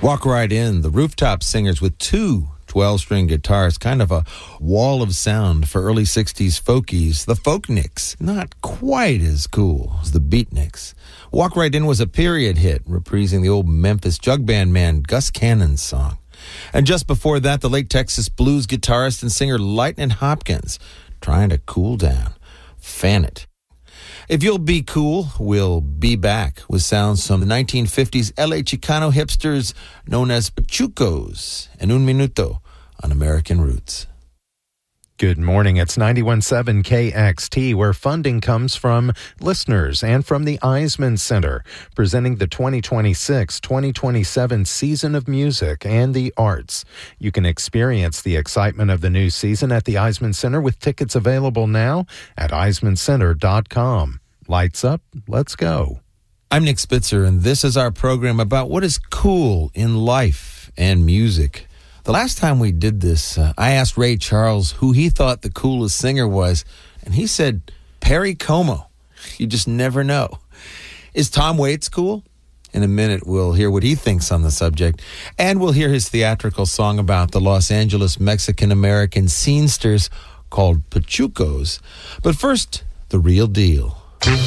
Walk Right In, the Rooftop Singers with two 12-string guitars, kind of a wall of sound for early 60s folkies. The Folkniks, not quite as cool as the Beatniks. Walk Right In was a period hit, reprising the old Memphis jug band man Gus Cannon's song. And just before that, the late Texas blues guitarist and singer Lightnin' Hopkins, trying to cool down. Fan It. If you'll be cool, we'll be back with sounds from the 1950s LA Chicano hipsters known as Pachucos and Un Minuto on American Roots. Good morning. It's 91.7 KXT, where funding comes from listeners and from the Eisman Center, presenting the 2026-2027 season of music and the arts. You can experience the excitement of the new season at the Eisman Center with tickets available now at eismancenter.com. Lights up, let's go. I'm Nick Spitzer, and this is our program about what is cool in life and music. The last time we did this, I asked Ray Charles who he thought the coolest singer was, and he said Perry Como. You just never know. Is Tom Waits cool? In a minute, we'll hear what he thinks on the subject, and we'll hear his theatrical song about the Los Angeles Mexican-American scenesters called Pachucos. But first, the real deal.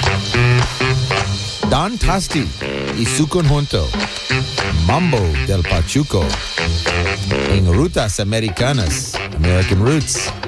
Don Tasti y su conjunto, Mambo del Pachuco, en Rutas Americanas, American Roots.